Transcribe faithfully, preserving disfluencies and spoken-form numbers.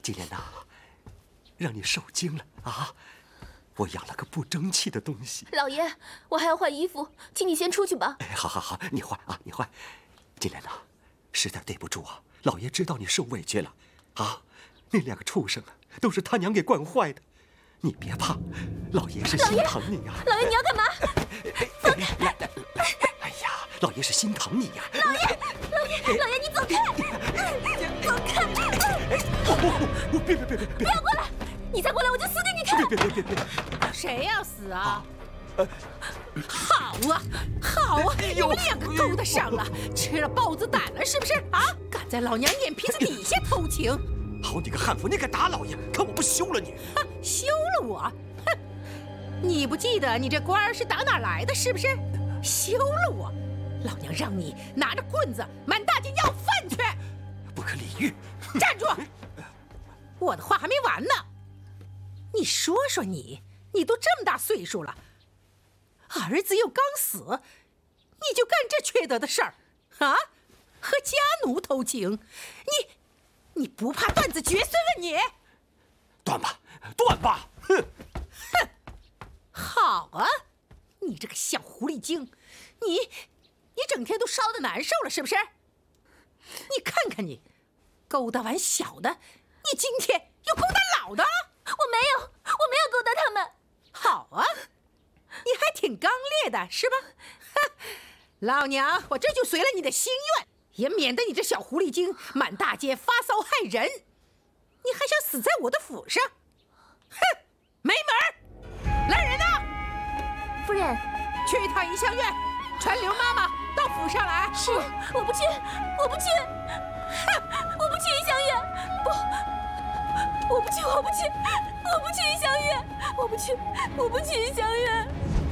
今天呐，让你受惊了啊！我养了个不争气的东西。 老爷，我还要换衣服，请你先出去吧。 哎，好好好，你换啊，你换。金莲呐，实在对不住啊，老爷知道你受委屈了啊。那两个畜生啊，都是他娘给惯坏的。你别怕，老爷是心疼你呀。 老爷，你要干嘛？放开！ 来来来！哎呀，老爷是心疼你呀。 老爷，老爷，老爷，你走开！走开！ 我我别别别别别！ 不要过来！你再过来，我就死给你看！ 别别别别别！ 谁要死啊？好啊，好啊！你们两个勾搭上了，吃了豹子胆了是不是？啊！敢在老娘眼皮子底下偷情！ 好你个悍妇，你敢打老爷，看我不休了你！ 哼，休了我！哼，你不记得你这官儿是打哪儿来的，是不是？休了我！老娘让你拿着棍子满大街要饭去！ 不可理喻！ 站住！我的话还没完呢。你说说你，你都这么大岁数了，儿子又刚死，你就干这缺德的事儿啊？和家奴偷情，你你不怕断子绝孙啊你？ 断吧，断吧！哼哼，好啊，你这个小狐狸精，你你整天都烧得难受了是不是？你看看你，勾搭完小的，你今天又勾搭老的。 我没有，我没有勾搭他们。 好啊，你还挺刚烈的是吧？哼，老娘我这就随了你的心愿，也免得你这小狐狸精满大街发骚害人。你还想死在我的府上？哼，没门儿！来人呐！ 夫人， 去一趟怡香院，传刘妈妈到府上来。 是，我不去，我不去，哼，我不去怡香院，不。我不去，我不去，我不去怡香院，我不去，我不去怡香院。